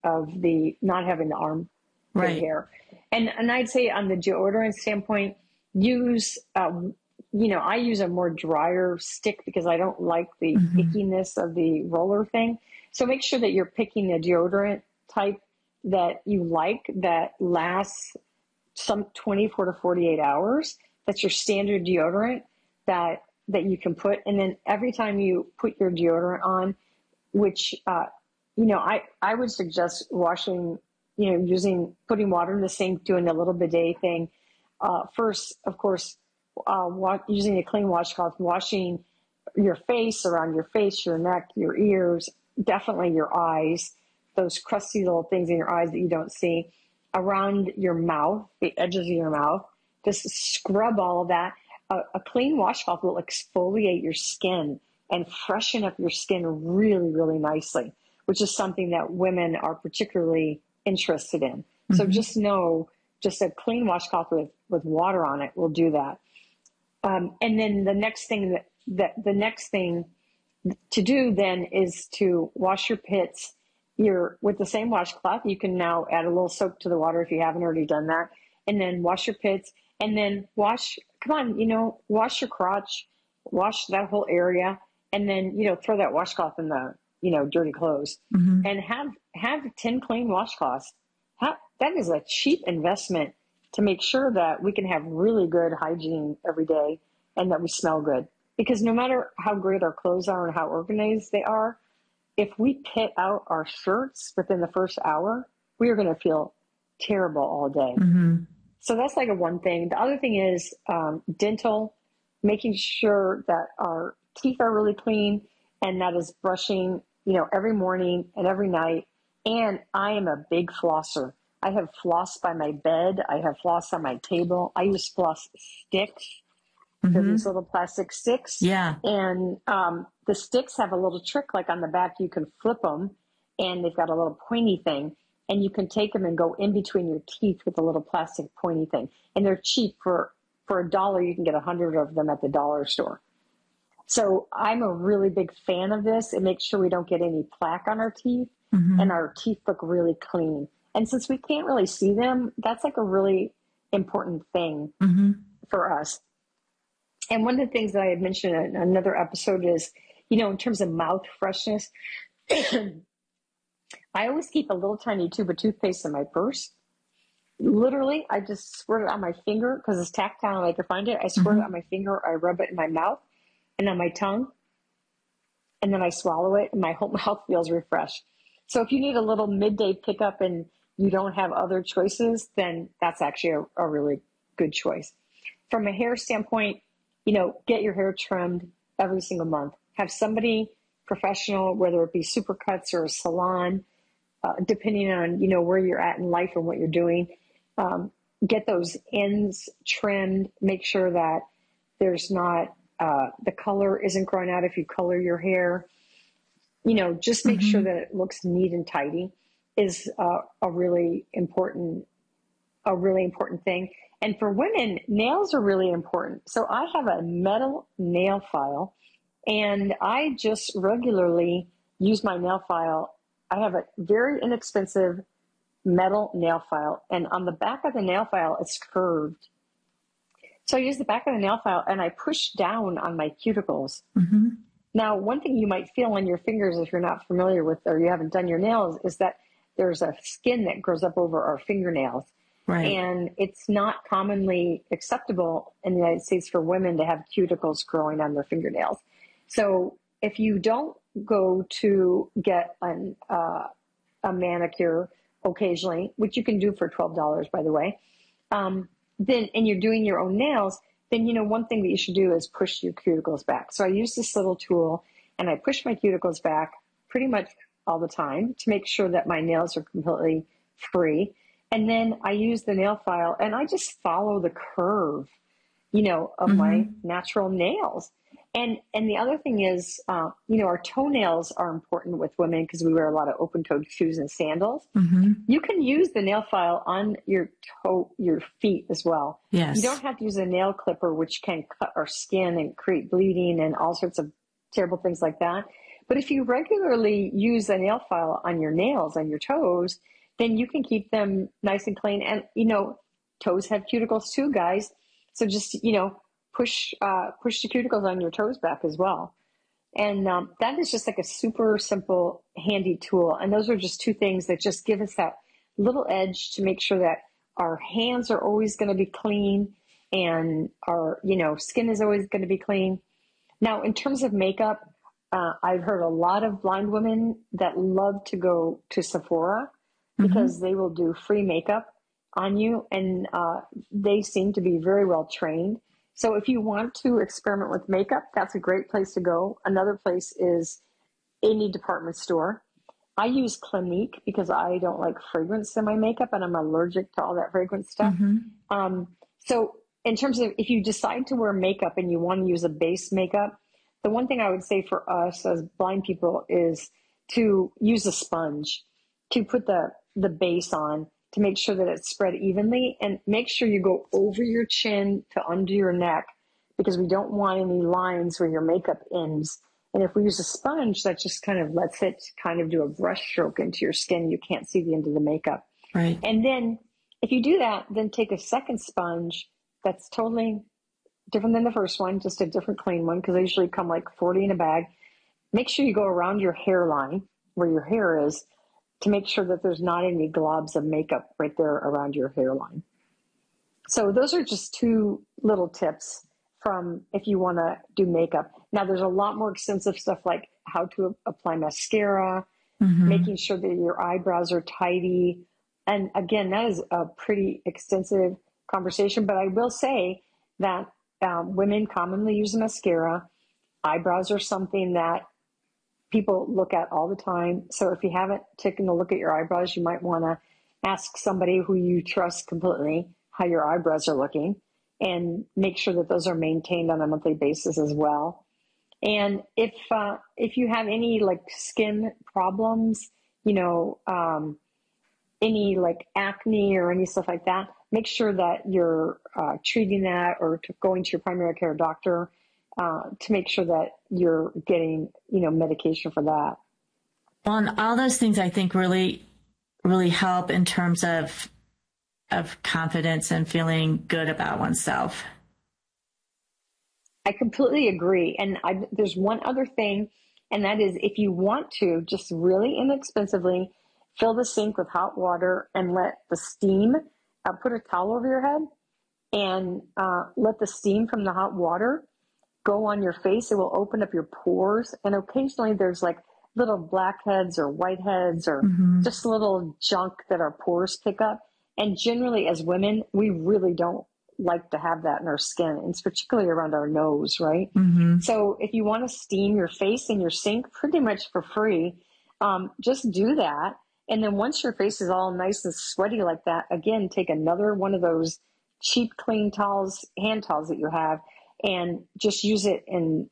of the not having the armpit hair. And I'd say on the deodorant standpoint, use, I use a more drier stick because I don't like the ickiness of the roller thing. So make sure that you're picking a deodorant type that you like that lasts some 24 to 48 hours. That's your standard deodorant that you can put. And then every time you put your deodorant on, which, I would suggest washing, putting water in the sink, doing a little bidet thing. First, of course, using a clean washcloth, washing your face, around your face, your neck, your ears, definitely your eyes, those crusty little things in your eyes that you don't see, around your mouth, the edges of your mouth. Just scrub all of that. A clean washcloth will exfoliate your skin and freshen up your skin really, really nicely, which is something that women are particularly interested in. So just know, just a clean washcloth with water on it will do that. And then the next thing to do then is to wash your pits with the same washcloth. You can now add a little soap to the water if you haven't already done that. And then wash your pits, and then wash your crotch, wash that whole area, and then, throw that washcloth in the, dirty clothes, and have 10 clean washcloths. That is a cheap investment to make sure that we can have really good hygiene every day and that we smell good. Because no matter how great our clothes are and how organized they are, if we pit out our shirts within the first hour, we are going to feel terrible all day. So that's like one thing. The other thing is dental, making sure that our teeth are really clean, and that is brushing, every morning and every night. And I am a big flosser. I have floss by my bed. I have floss on my table. I use floss sticks. They're these little plastic sticks. Yeah. And the sticks have a little trick, like on the back, you can flip them, and they've got a little pointy thing. And you can take them and go in between your teeth with a little plastic pointy thing. And they're cheap. For $1, you can get 100 of them at the dollar store. So I'm a really big fan of this. It makes sure we don't get any plaque on our teeth, and our teeth look really clean. And since we can't really see them, that's like a really important thing for us. And one of the things that I had mentioned in another episode is, in terms of mouth freshness, I always keep a little tiny tube of toothpaste in my purse. Literally, I just squirt it on my finger because it's tactile and I can find it. I squirt it on my finger, I rub it in my mouth and on my tongue, and then I swallow it, and my whole mouth feels refreshed. So if you need a little midday pickup and you don't have other choices, then that's actually a really good choice. From a hair standpoint, get your hair trimmed every single month. Have somebody professional, whether it be Supercuts or a salon, depending on, where you're at in life and what you're doing. Get those ends trimmed. Make sure that there's not, the color isn't growing out if you color your hair. Just make sure that it looks neat and tidy is a really important thing. And for women, nails are really important. So I have a metal nail file, and I just regularly use my nail file. I have a very inexpensive metal nail file, and on the back of the nail file, it's curved. So I use the back of the nail file and I push down on my cuticles. Now, one thing you might feel on your fingers if you're not familiar with, or you haven't done your nails, is that there's a skin that grows up over our fingernails. Right. And it's not commonly acceptable in the United States for women to have cuticles growing on their fingernails. So if you don't go to get a manicure occasionally, which you can do for $12, by the way, then, and you're doing your own nails, then, one thing that you should do is push your cuticles back. So I use this little tool and I push my cuticles back pretty much all the time to make sure that my nails are completely free. And then I use the nail file and I just follow the curve, of my natural nails. And the other thing is, our toenails are important with women because we wear a lot of open-toed shoes and sandals. You can use the nail file on your feet as well. Yes. You don't have to use a nail clipper, which can cut our skin and create bleeding and all sorts of terrible things like that. But if you regularly use a nail file on your nails, on your toes, then you can keep them nice and clean. And, toes have cuticles too, guys. So just, push the cuticles on your toes back as well. And that is just like a super simple, handy tool. And those are just two things that just give us that little edge to make sure that our hands are always going to be clean and our, skin is always going to be clean. Now, in terms of makeup, I've heard a lot of blind women that love to go to Sephora because they will do free makeup on you, and they seem to be very well trained. So if you want to experiment with makeup, that's a great place to go. Another place is any department store. I use Clinique because I don't like fragrance in my makeup and I'm allergic to all that fragrance stuff. So in terms of if you decide to wear makeup and you want to use a base makeup, the one thing I would say for us as blind people is to use a sponge to put the base on to make sure that it's spread evenly, and make sure you go over your chin to under your neck because we don't want any lines where your makeup ends. And if we use a sponge, that just kind of lets it kind of do a brush stroke into your skin. You can't see the end of the makeup. Right. And then if you do that, then take a second sponge that's totally different than the first one, just a different clean one, because they usually come like 40 in a bag. Make sure you go around your hairline where your hair is to make sure that there's not any globs of makeup right there around your hairline. So those are just two little tips from if you want to do makeup. Now there's a lot more extensive stuff like how to apply mascara, making sure that your eyebrows are tidy. And again, that is a pretty extensive conversation, but I will say that women commonly use mascara. Eyebrows are something that people look at all the time. So if you haven't taken a look at your eyebrows, you might want to ask somebody who you trust completely how your eyebrows are looking and make sure that those are maintained on a monthly basis as well. And if you have any like skin problems, any like acne or any stuff like that, make sure that you're treating that or going to your primary care doctor to make sure that you're getting, medication for that. Well, and all those things I think really, really help in terms of confidence and feeling good about oneself. I completely agree. And there's one other thing, and that is if you want to just really inexpensively fill the sink with hot water and let the steam, put a towel over your head and let the steam from the hot water go on your face. It will open up your pores. And occasionally there's like little blackheads or whiteheads or just little junk that our pores pick up. And generally as women, we really don't like to have that in our skin. And it's particularly around our nose, right? So if you want to steam your face in your sink pretty much for free, just do that. And then once your face is all nice and sweaty like that, again, take another one of those cheap, clean towels, hand towels that you have, and just use it and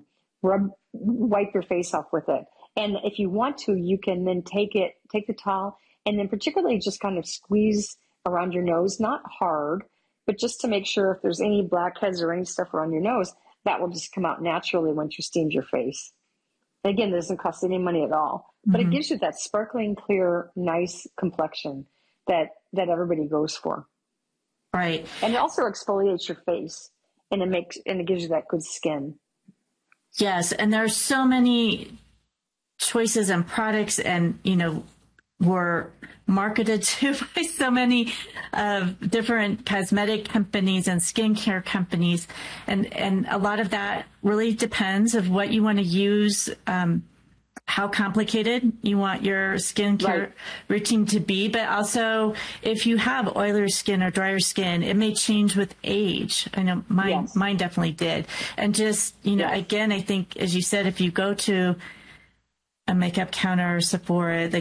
wipe your face off with it. And if you want to, you can then take the towel and then particularly just kind of squeeze around your nose, not hard, but just to make sure if there's any blackheads or any stuff around your nose, that will just come out naturally once you steamed your face. And again, it doesn't cost any money at all, but it gives you that sparkling, clear, nice complexion that everybody goes for. Right. And it also exfoliates your face. And it gives you that good skin. Yes. And there are so many choices and products and, were marketed to by so many different cosmetic companies and skincare companies. And a lot of that really depends of what you want to use, how complicated you want your skincare routine to be, but also if you have oilier skin or drier skin, it may change with age. I know mine definitely did. And just, again, I think, as you said, if you go to a makeup counter or Sephora,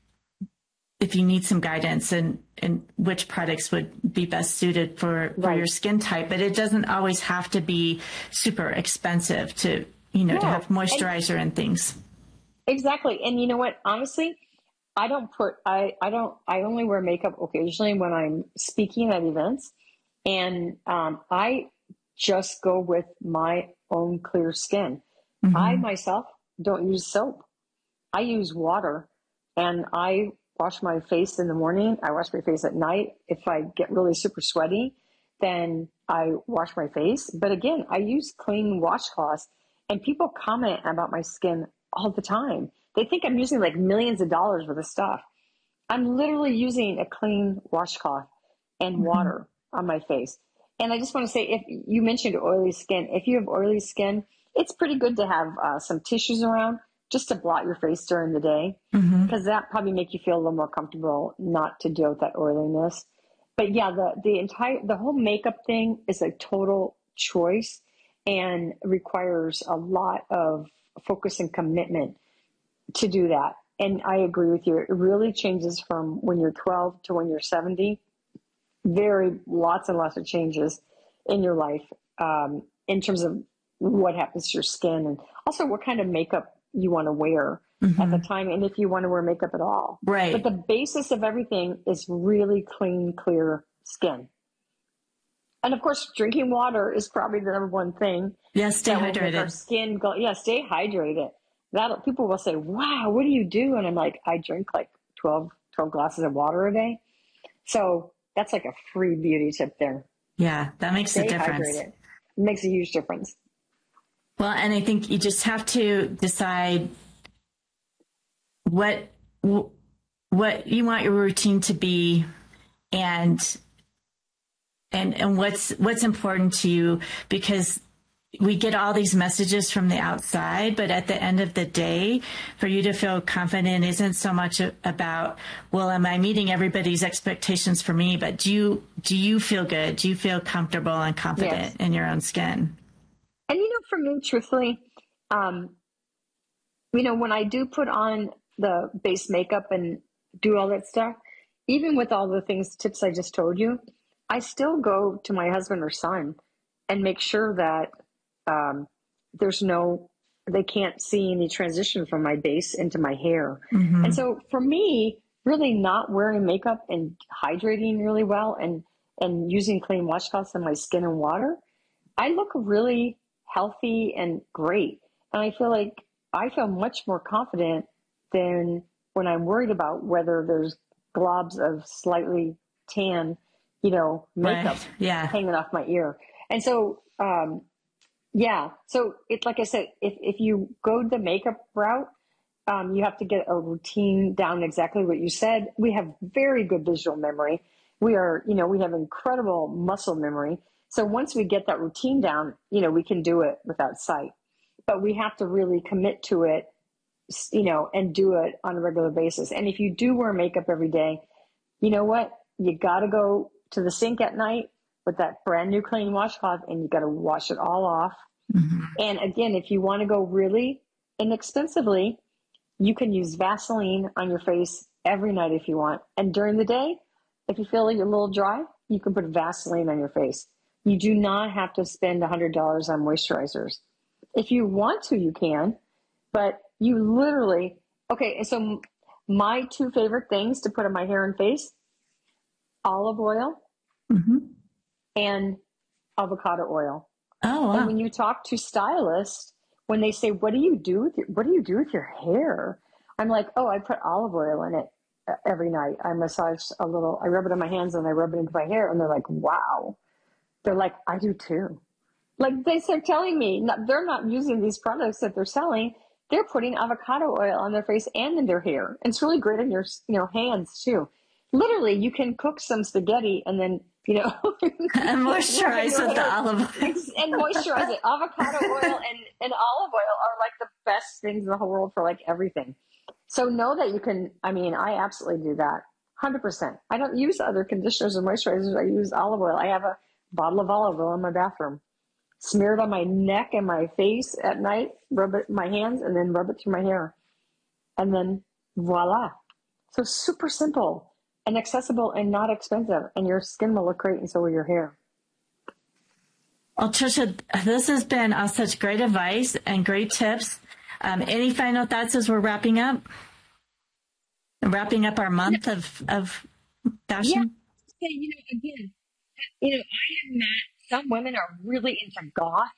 if you need some guidance and which products would be best suited for your skin type, but it doesn't always have to be super expensive to, to have moisturizer and things. Exactly. And you know what? Honestly, I only wear makeup occasionally when I'm speaking at events. And I just go with my own clear skin. I myself don't use soap. I use water, and I wash my face in the morning. I wash my face at night. If I get really super sweaty, then I wash my face. But again, I use clean washcloths, and people comment about my skin all the time. They think I'm using like millions of dollars worth of stuff. I'm literally using a clean washcloth and water on my face. And I just want to say, if you mentioned oily skin, if you have oily skin, it's pretty good to have some tissues around just to blot your face during the day, because that probably make you feel a little more comfortable not to deal with that oiliness. But yeah, the whole makeup thing is a total choice and requires a lot of focus and commitment to do that. And I agree with you. It really changes from when you're 12 to when you're 70. Lots and lots of changes in your life in terms of what happens to your skin, and also what kind of makeup you want to wear at the time, and if you want to wear makeup at all. Right. But the basis of everything is really clean, clear skin. And of course, drinking water is probably the number one thing. Yeah, stay that will make our hydrated. skin go. Yeah, stay hydrated. That people will say, "Wow, what do you do?" And I'm like, I drink like 12 glasses of water a day. So that's like a free beauty tip there. Yeah, that makes a Stay difference. hydrated. It makes a huge difference. Well, and I think you just have to decide what you want your routine to be, and what's important to you, because we get all these messages from the outside, but at the end of the day, for you to feel confident isn't so much about, well, am I meeting everybody's expectations for me, but do you feel good? Do you feel comfortable and confident in your own skin? And for me, truthfully, when I do put on the base makeup and do all that stuff, even with all the tips I just told you, I still go to my husband or son and make sure that they can't see any transition from my base into my hair. And so for me, really not wearing makeup and hydrating really well and using clean washcloths on my skin and water, I look really healthy and great. And I feel much more confident than when I'm worried about whether there's globs of slightly tan, makeup hanging off my ear. And so, so it's like I said, if you go the makeup route, you have to get a routine down, exactly what you said. We have very good visual memory. We have incredible muscle memory. So once we get that routine down, we can do it without sight. But we have to really commit to it, and do it on a regular basis. And if you do wear makeup every day, you know what? You got to go to the sink at night with that brand new clean washcloth, and you got to wash it all off. And again, if you want to go really inexpensively, you can use Vaseline on your face every night if you want. And during the day, if you feel like you're a little dry, you can put Vaseline on your face. You do not have to spend $100 on moisturizers. If you want to, you can, but you literally, okay, so my two favorite things to put on my hair and face, olive oil and avocado oil. Oh, wow. And when you talk to stylists, when they say, what do you do with your hair? I'm like, oh, I put olive oil in it every night. I massage I rub it on my hands and I rub it into my hair. And they're like, wow. They're like, I do too. Like they start telling me they're not using these products that they're selling. They're putting avocado oil on their face and in their hair. And it's really great on your hands too. Literally, you can cook some spaghetti and then, and moisturize with the olive oil. And moisturize it. Avocado oil and olive oil are like the best things in the whole world for like everything. So know that you can, I absolutely do that. 100%. I don't use other conditioners or moisturizers. I use olive oil. I have a bottle of olive oil in my bathroom. Smear it on my neck and my face at night, rub it in my hands, and then rub it through my hair. And then voila. So super simple and accessible and not expensive. And your skin will look great, and so will your hair. Well, Trisha, this has been such great advice and great tips. Any final thoughts as we're wrapping up? Wrapping up our month of fashion? Yeah. Again, I have met some women are really into goth,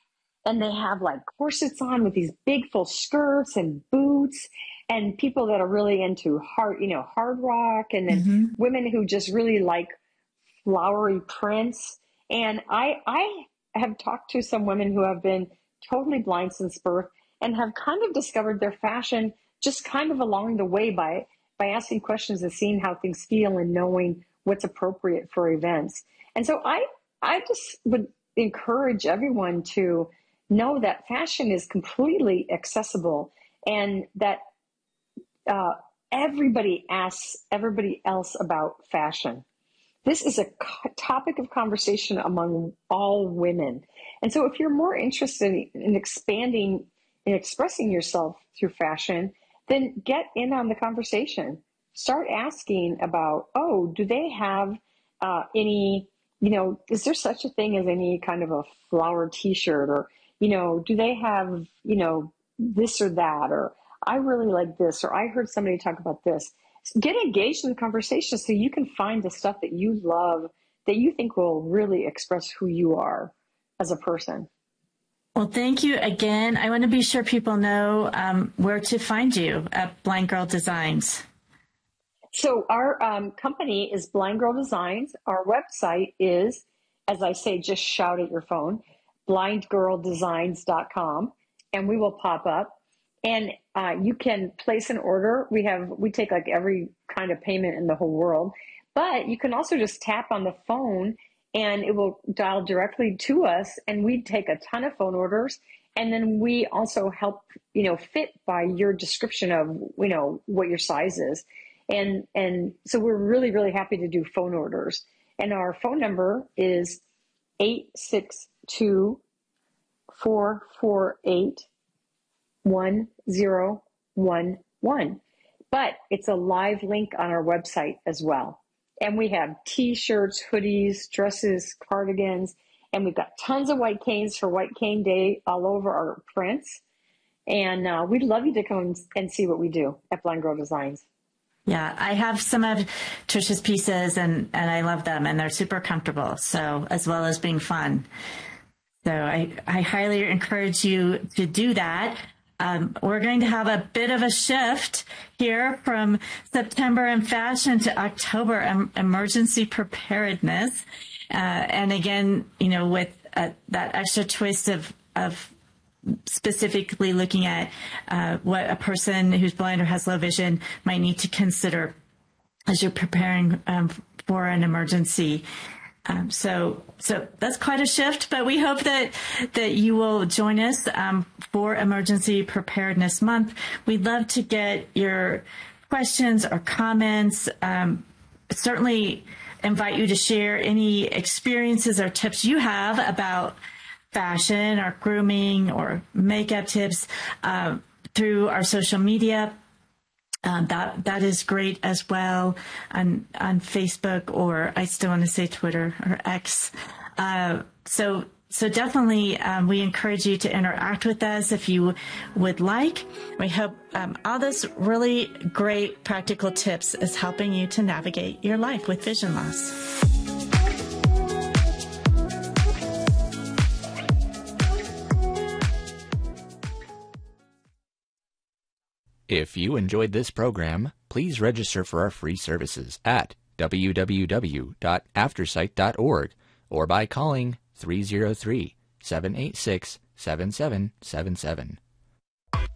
and they have like corsets on with these big full skirts and boots, and people that are really into hard rock, and then women who just really like flowery prints. And I have talked to some women who have been totally blind since birth and have kind of discovered their fashion just kind of along the way by asking questions and seeing how things feel and knowing what's appropriate for events. And so I just would encourage everyone to know that fashion is completely accessible, and that everybody asks everybody else about fashion. This is a topic of conversation among all women. And so if you're more interested in expanding and expressing yourself through fashion, then get in on the conversation. Start asking about, oh, do they have any, is there such a thing as any kind of a flower t-shirt, or, do they have, this or that, or I really like this, or I heard somebody talk about this. Get engaged in the conversation so you can find the stuff that you love, that you think will really express who you are as a person. Well, thank you again. I want to be sure people know where to find you at Blind Girl Designs. So our company is Blind Girl Designs. Our website is, as I say, just shout at your phone, blindgirldesigns.com, and we will pop up. And you can place an order. We take like every kind of payment in the whole world, but you can also just tap on the phone and it will dial directly to us, and we take a ton of phone orders. And then we also help, fit by your description of, what your size is. And so we're really, really happy to do phone orders. And our phone number is 862-448-1011, but it's a live link on our website as well. And we have t-shirts, hoodies, dresses, cardigans, and we've got tons of white canes for White Cane Day all over our prints. And we'd love you to come and see what we do at Blind Girl Designs. Yeah, I have some of Trisha's pieces, and I love them, and they're super comfortable, so as well as being fun. So I highly encourage you to do that. We're going to have a bit of a shift here from September and fashion to October emergency preparedness. And again, with that extra twist of specifically looking at what a person who's blind or has low vision might need to consider as you're preparing for an emergency. So that's quite a shift, but we hope that you will join us for Emergency Preparedness Month. We'd love to get your questions or comments. Certainly invite you to share any experiences or tips you have about fashion or grooming or makeup tips through our social media. That is great as well on Facebook, or I still want to say Twitter or X. So definitely we encourage you to interact with us if you would like. We hope all this really great practical tips is helping you to navigate your life with vision loss. If you enjoyed this program, please register for our free services at www.aftersight.org or by calling 303-786-7777.